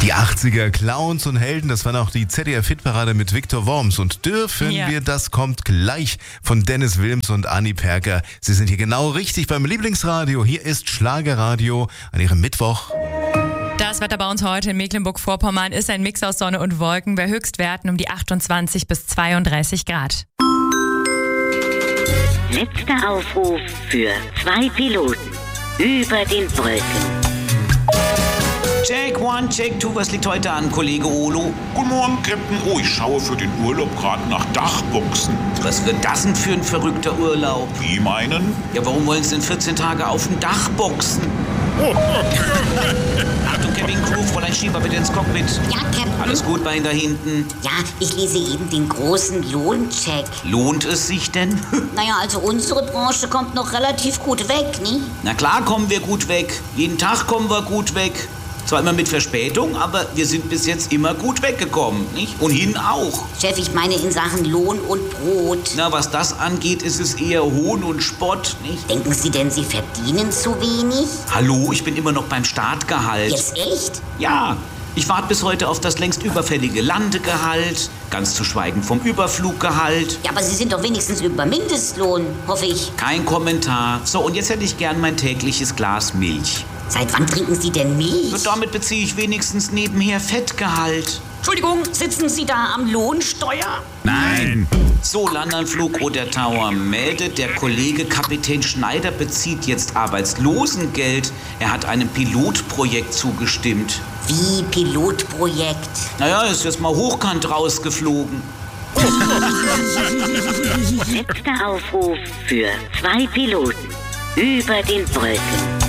Die 80er Clowns und Helden, das war auch die ZDF-Hitparade mit Viktor Worms. Und dürfen wir, das kommt gleich von Dennis Wilms und Anni Perker. Sie sind hier genau richtig beim Lieblingsradio. Hier ist Schlagerradio an Ihrem Mittwoch. Das Wetter bei uns heute in Mecklenburg-Vorpommern ist ein Mix aus Sonne und Wolken bei Höchstwerten um die 28 bis 32 Grad. Letzter Aufruf für 2 Piloten über den Wolken. Check 1, Check 2, was liegt heute an, Kollege Olo? Guten Morgen, Captain. Oh, ich schaue für den Urlaub gerade nach Dachboxen. Was wird das denn für ein verrückter Urlaub? Wie meinen? Ja, warum wollen Sie denn 14 Tage auf dem Dach boxen? Achtung, Kevin Crew, Fräulein Schieber, bitte ins Cockpit. Ja, Captain. Alles gut bei Ihnen da hinten? Ja, ich lese eben den großen Lohncheck. Lohnt es sich denn? Naja, also unsere Branche kommt noch relativ gut weg, ne? Na klar kommen wir gut weg. Jeden Tag kommen wir gut weg. Zwar immer mit Verspätung, aber wir sind bis jetzt immer gut weggekommen, nicht? Und hin auch. Chef, ich meine in Sachen Lohn und Brot. Na, was das angeht, ist es eher Hohn und Spott, nicht? Denken Sie denn, Sie verdienen zu wenig? Hallo, ich bin immer noch beim Startgehalt. Jetzt echt? Ja, ich warte bis heute auf das längst überfällige Landegehalt, ganz zu schweigen vom Überfluggehalt. Ja, aber Sie sind doch wenigstens über Mindestlohn, hoffe ich. Kein Kommentar. So, und jetzt hätte ich gern mein tägliches Glas Milch. Seit wann trinken Sie denn Milch? Und damit beziehe ich wenigstens nebenher Fettgehalt. Entschuldigung, sitzen Sie da am Lohnsteuer? Nein! So, Landanflug Oder Tower meldet, der Kollege Kapitän Schneider bezieht jetzt Arbeitslosengeld. Er hat einem Pilotprojekt zugestimmt. Wie Pilotprojekt? Naja, ist jetzt mal hochkant rausgeflogen. Letzter Aufruf für 2 Piloten über den Wolken.